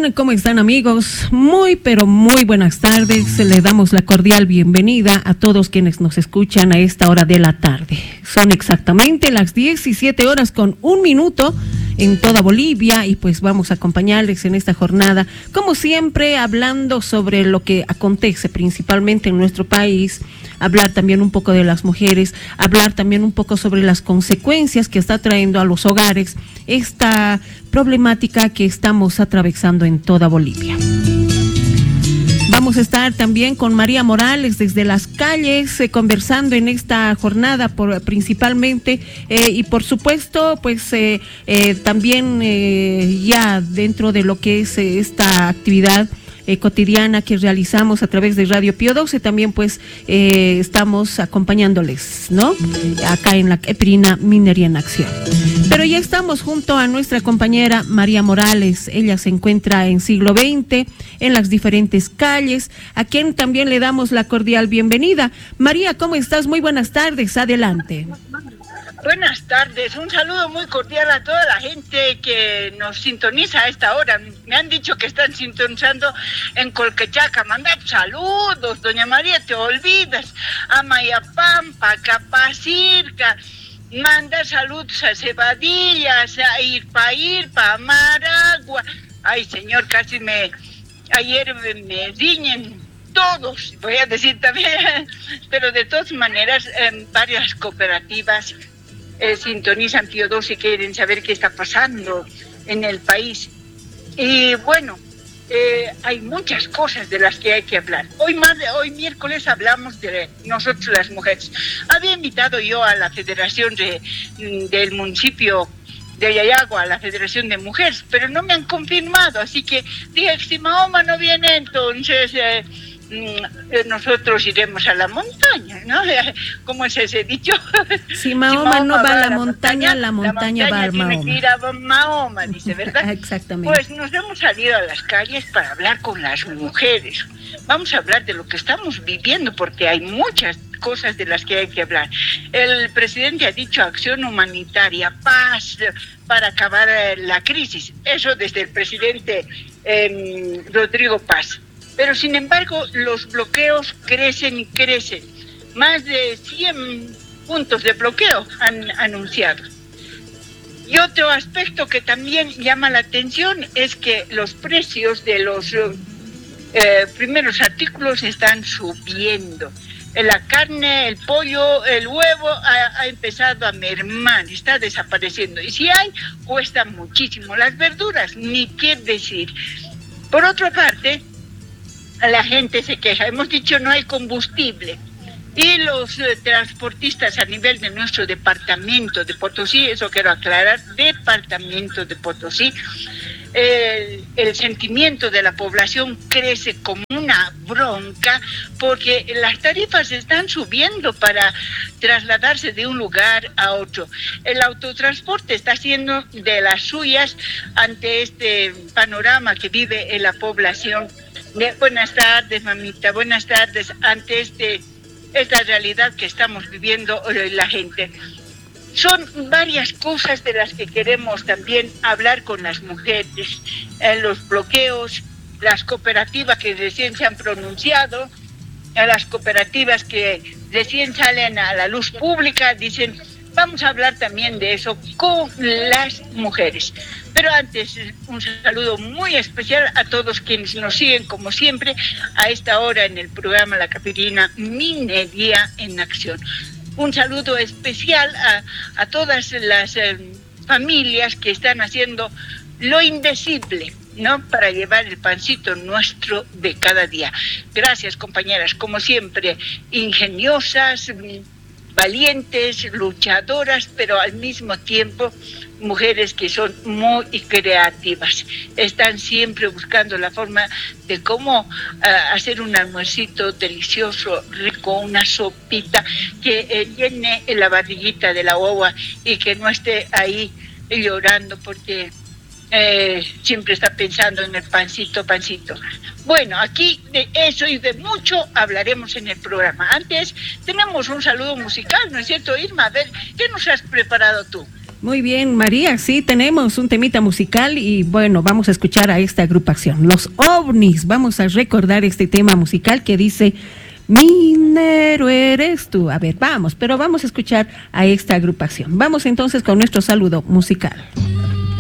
bien? ¿Cómo están, amigos? Muy, pero muy buenas tardes. Le damos la cordial bienvenida a todos quienes nos escuchan a esta hora de la tarde. Son exactamente las 17:01 en toda Bolivia y pues vamos a acompañarles en esta jornada, como siempre, hablando sobre lo que acontece principalmente en nuestro país, hablar también un poco de las mujeres, hablar también un poco sobre las consecuencias que está trayendo a los hogares esta problemática que estamos atravesando en toda Bolivia. Vamos a estar también con María Morales desde las calles, conversando en esta jornada principalmente y por supuesto pues también ya dentro de lo que es esta actividad cotidiana que realizamos a través de Radio Pío 12, también pues estamos acompañándoles, ¿no? Acá en la Epirina Minería en Acción. Pero ya estamos junto a nuestra compañera María Morales. Ella se encuentra en Siglo XX, en las diferentes calles, a quien también le damos la cordial bienvenida. María, ¿cómo estás? Muy buenas tardes, adelante. Buenas tardes, un saludo muy cordial a toda la gente que nos sintoniza a esta hora. Me han dicho que están sintonizando en Colquechaca. Mandad saludos, doña María, te olvidas. A Mayapampa, Capacirca. Manda saludos a Cebadillas, a Irpa, a Maragua. Ay, señor, ayer me riñen todos, voy a decir también, pero de todas maneras, varias cooperativas sintonizan Pío 12 y quieren saber qué está pasando en el país. Y bueno, hay muchas cosas de las que hay que hablar. Hoy miércoles hablamos de nosotros las mujeres. Había invitado yo a la Federación del municipio de Yayagua, a la Federación de Mujeres, pero no me han confirmado, así que dije, si Mahoma no viene, entonces nosotros iremos a la montaña, ¿no? ¿Cómo es ese dicho? Si Mahoma no va a la montaña va a Mahoma. Tiene que ir a Mahoma, dice, ¿verdad? Exactamente. Pues nos hemos salido a las calles para hablar con las mujeres. Vamos a hablar de lo que estamos viviendo, porque hay muchas cosas de las que hay que hablar. El presidente ha dicho acción humanitaria, paz para acabar la crisis. Eso desde el presidente Rodrigo Paz. Pero sin embargo, los bloqueos crecen y crecen. Más de 100 puntos de bloqueo han anunciado. Y otro aspecto que también llama la atención es que los precios de los primeros artículos están subiendo. La carne, el pollo, el huevo ha empezado a mermar, está desapareciendo. Y si hay, cuesta muchísimo. Las verduras, ni qué decir. Por otra parte, la gente se queja. Hemos dicho no hay combustible. Y los transportistas a nivel de nuestro departamento de Potosí, eso quiero aclarar, departamento de Potosí, el sentimiento de la población crece como una bronca porque las tarifas están subiendo para trasladarse de un lugar a otro. El autotransporte está haciendo de las suyas ante este panorama que vive en la población. Buenas tardes, mamita, buenas tardes, ante esta realidad que estamos viviendo la gente. Son varias cosas de las que queremos también hablar con las mujeres, los bloqueos, las cooperativas que recién se han pronunciado, las cooperativas que recién salen a la luz pública, dicen, vamos a hablar también de eso con las mujeres. Pero antes, un saludo muy especial a todos quienes nos siguen, como siempre, a esta hora en el programa La Epirina Minería en Acción. Un saludo especial a todas las familias que están haciendo lo indecible, ¿no? Para llevar el pancito nuestro de cada día. Gracias, compañeras, como siempre, ingeniosas, valientes, luchadoras, pero al mismo tiempo mujeres que son muy creativas. Están siempre buscando la forma de cómo hacer un almuercito delicioso, rico, una sopita que llene la barriguita de la guagua y que no esté ahí llorando porque siempre está pensando en el pancito. Bueno, aquí de eso y de mucho hablaremos en el programa. Antes tenemos un saludo musical, ¿no es cierto, Irma? A ver, ¿qué nos has preparado tú? Muy bien, María, sí, tenemos un temita musical y bueno, vamos a escuchar a esta agrupación, Los OVNIs. Vamos a recordar este tema musical que dice, minero eres tú. A ver, vamos a escuchar a esta agrupación. Vamos entonces con nuestro saludo musical.